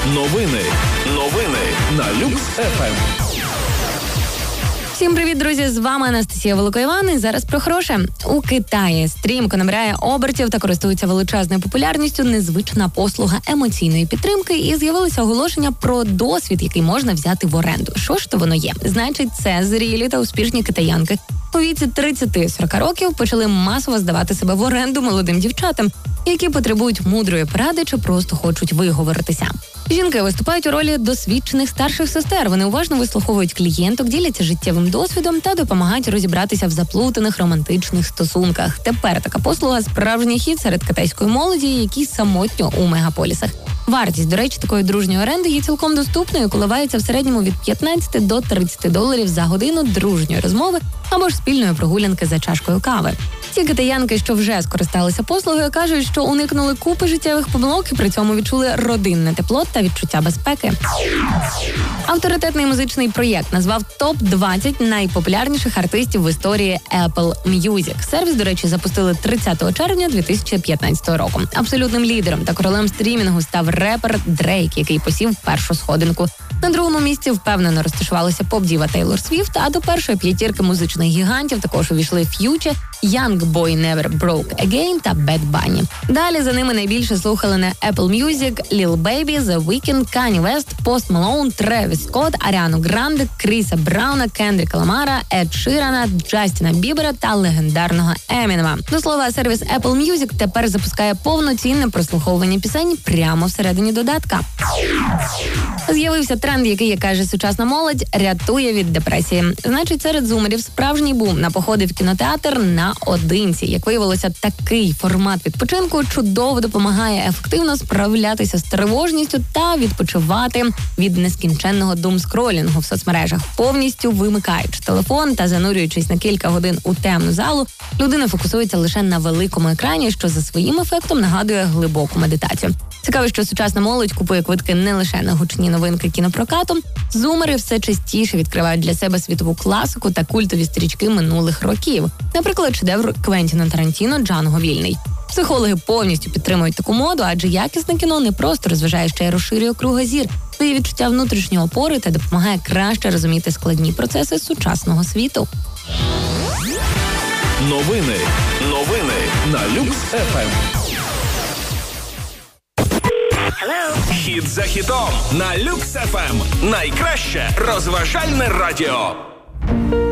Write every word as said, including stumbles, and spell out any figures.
Новини. Новини на Люкс еф ем. Всім привіт, друзі! З вами Анастасія Великоїван. І зараз про хороше. У Китаї стрімко набирає обертів та користується величезною популярністю незвична послуга емоційної підтримки, і з'явилися оголошення про досвід, який можна взяти в оренду. Що ж то воно є? Значить, це зрілі та успішні китаянки у віці тридцять-сорок років почали масово здавати себе в оренду молодим дівчатам, які потребують мудрої поради чи просто хочуть виговоритися. Жінки виступають у ролі досвідчених старших сестер. Вони уважно вислуховують клієнток, діляться життєвим досвідом та допомагають розібратися в заплутаних романтичних стосунках. Тепер така послуга – справжній хід серед китайської молоді, які самотньо у мегаполісах. Вартість, до речі, такої дружньої оренди є цілком доступною, коливається в середньому від п'ятнадцяти до тридцяти доларів за годину дружньої розмови або ж спільної прогулянки за чашкою кави. Ті китаянки, що вже скористалися послугою, кажуть, що уникнули купи життєвих помилок і при цьому відчули родинне тепло та відчуття безпеки. Авторитетний музичний проєкт назвав топ двадцять найпопулярніших артистів в історії Apple Music. Сервіс, до речі, запустили тридцятого червня дві тисячі п'ятнадцятого року. Абсолютним лідером та королем стрімінгу став репер Дрейк, який посів першу сходинку. На другому місці впевнено розташувалася поп-діва Тейлор Свіфт, а до першої п'ятірки музичних гігантів також увійшли Ф'юче, Young Boy Never Broke Again та Bad Bunny. Далі за ними найбільше слухали на Apple Music Lil Baby, The Weeknd, Kanye West, Post Malone, Тревіс Скотт, Аріану Гранде, Кріса Брауна, Кендріка Ламара, Ед Ширана, Джастіна Бібера та легендарного Емінема. До слова, сервіс Apple Music тепер запускає повноцінне прослуховування пісень прямо всередині додатка. З'явився тренд, який, як каже сучасна молодь, рятує від депресії. Значить, серед зумерів справжній бум на походи в кінотеатр наодинці. Як виявилося, такий формат відпочинку чудово допомагає ефективно справлятися з тривожністю та відпочивати від нескінченного думскролінгу в соцмережах. Повністю вимикаючи телефон та занурюючись на кілька годин у темну залу, людина фокусується лише на великому екрані, що за своїм ефектом нагадує глибоку медитацію. Цікаво, що сучасна молодь купує квитки не лише на гучні новинки кінопрокату. Зумери все частіше відкривають для себе світову класику та культові стрічки минулих років. Наприклад, шедевр Квентіна Тарантіно «Джанго вільний». Психологи повністю підтримують таку моду, адже якісне кіно не просто розважає, ще й розширює кругозір, дає відчуття внутрішньої опори та допомагає краще розуміти складні процеси сучасного світу. Новини. Новини на Люкс еф ем. Хіт за хітом на Люкс еф ем. Найкраще розважальне радіо.